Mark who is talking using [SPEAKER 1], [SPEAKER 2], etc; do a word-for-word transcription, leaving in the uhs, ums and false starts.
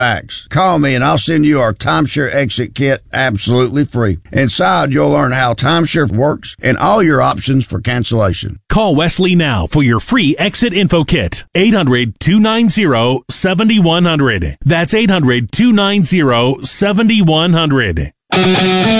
[SPEAKER 1] Max. Call me and I'll send you our timeshare exit kit absolutely free. Inside, you'll learn how timeshare works and all your options for cancellation.
[SPEAKER 2] Call Wesley now for your free exit info kit. eight hundred, two nine zero, seven one zero zero. That's eight hundred, two nine zero, seven one zero zero.